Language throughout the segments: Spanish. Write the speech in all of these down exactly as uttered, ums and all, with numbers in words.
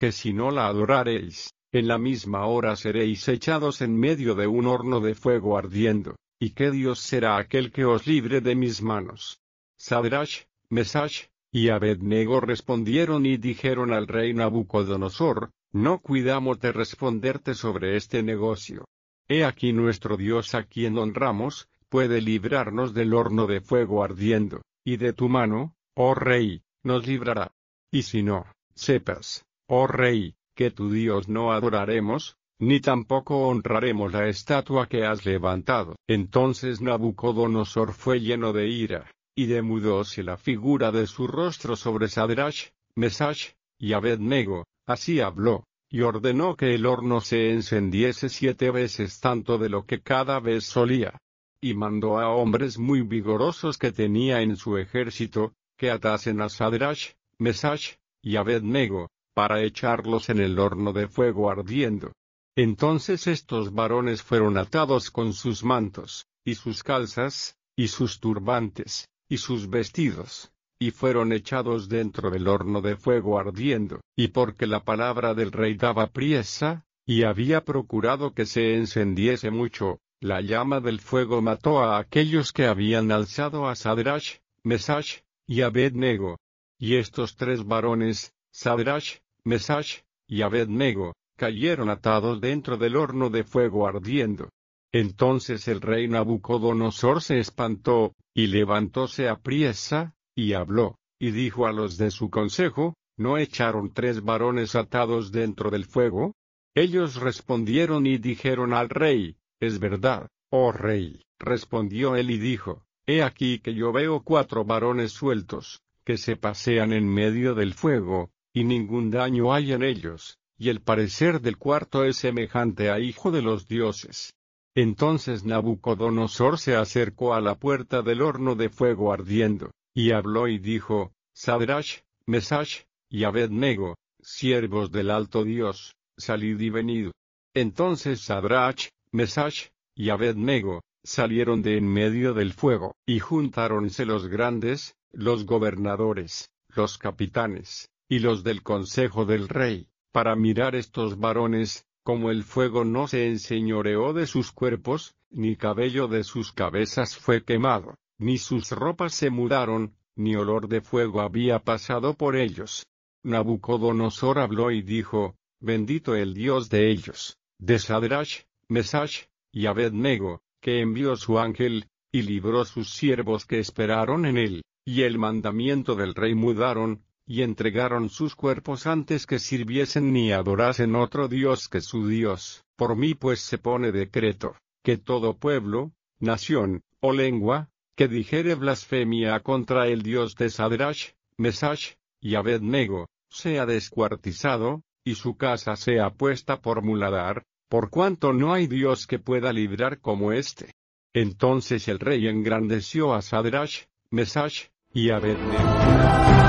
que si no la adorareis, en la misma hora seréis echados en medio de un horno de fuego ardiendo, y qué Dios será aquel que os libre de mis manos. Sadrach, Mesach, y Abednego respondieron y dijeron al rey Nabucodonosor, no cuidamos de responderte sobre este negocio. He aquí nuestro Dios a quien honramos, puede librarnos del horno de fuego ardiendo, y de tu mano, oh rey, nos librará. Y si no, sepas, oh rey, que tu Dios no adoraremos, ni tampoco honraremos la estatua que has levantado. Entonces Nabucodonosor fue lleno de ira, y demudóse la figura de su rostro sobre Sadrach, Mesach, y Abednego, así habló, y ordenó que el horno se encendiese siete veces tanto de lo que cada vez solía. Y mandó a hombres muy vigorosos que tenía en su ejército, que atasen a Sadrach, Mesach, y Abednego, para echarlos en el horno de fuego ardiendo. Entonces estos varones fueron atados con sus mantos, y sus calzas, y sus turbantes, y sus vestidos, y fueron echados dentro del horno de fuego ardiendo, y porque la palabra del rey daba priesa, y había procurado que se encendiese mucho, la llama del fuego mató a aquellos que habían alzado a Sadrach, Mesach, y Abednego. Y estos tres varones, Sadrach, Mesach, y Abednego, cayeron atados dentro del horno de fuego ardiendo. Entonces el rey Nabucodonosor se espantó, y levantóse apriesa, y habló, y dijo a los de su consejo, ¿no echaron tres varones atados dentro del fuego? Ellos respondieron y dijeron al rey, es verdad, oh rey. Respondió él y dijo, he aquí que yo veo cuatro varones sueltos, que se pasean en medio del fuego, y ningún daño hay en ellos, y el parecer del cuarto es semejante a hijo de los dioses. Entonces Nabucodonosor se acercó a la puerta del horno de fuego ardiendo, y habló y dijo, Sadrach, Mesach, y Abednego, siervos del alto Dios, salid y venid. Entonces Sadrach, Mesach, y Abednego, salieron de en medio del fuego, y juntáronse los grandes, los gobernadores, los capitanes, y los del consejo del rey, para mirar estos varones, como el fuego no se enseñoreó de sus cuerpos, ni cabello de sus cabezas fue quemado, ni sus ropas se mudaron, ni olor de fuego había pasado por ellos. Nabucodonosor habló y dijo, bendito el Dios de ellos, de Sadrach, Mesach, y Abednego, que envió su ángel, y libró sus siervos que esperaron en él, y el mandamiento del rey mudaron, y entregaron sus cuerpos antes que sirviesen ni adorasen otro Dios que su Dios. Por mí pues se pone decreto, que todo pueblo, nación, o lengua, que dijere blasfemia contra el Dios de Sadrach, Mesach, y Abednego, sea descuartizado, y su casa sea puesta por muladar, por cuanto no hay Dios que pueda librar como éste. Entonces el rey engrandeció a Sadrach, Mesach, y Abednego.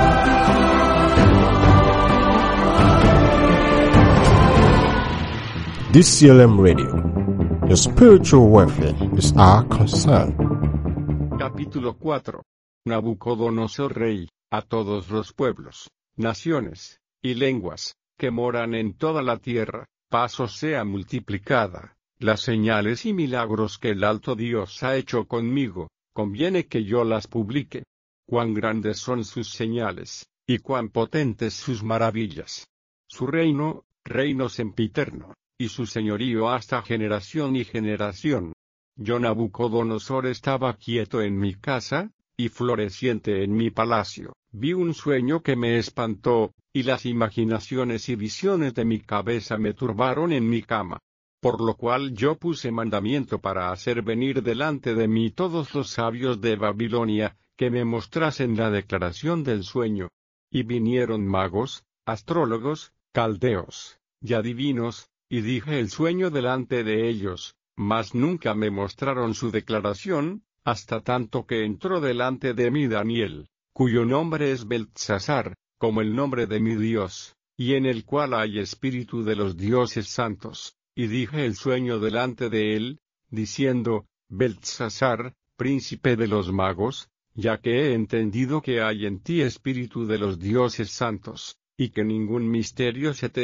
D C L M Radio. Your spiritual welfare is our concern. Capítulo cuatro. Nabucodonosor rey, a todos los pueblos, naciones, y lenguas, que moran en toda la tierra, paz os sea multiplicada, las señales y milagros que el alto Dios ha hecho conmigo, conviene que yo las publique. Cuán grandes son sus señales, y cuán potentes sus maravillas. Su reino, reino sempiterno, y su señorío hasta generación y generación. Yo Nabucodonosor estaba quieto en mi casa, y floreciente en mi palacio. Vi un sueño que me espantó, y las imaginaciones y visiones de mi cabeza me turbaron en mi cama. Por lo cual yo puse mandamiento para hacer venir delante de mí todos los sabios de Babilonia, que me mostrasen la declaración del sueño. Y vinieron magos, astrólogos, caldeos, y adivinos, y dije el sueño delante de ellos, mas nunca me mostraron su declaración, hasta tanto que entró delante de mí Daniel, cuyo nombre es Beltsasar, como el nombre de mi Dios, y en el cual hay espíritu de los dioses santos, y dije el sueño delante de él, diciendo, Beltsasar, príncipe de los magos, ya que he entendido que hay en ti espíritu de los dioses santos, y que ningún misterio se te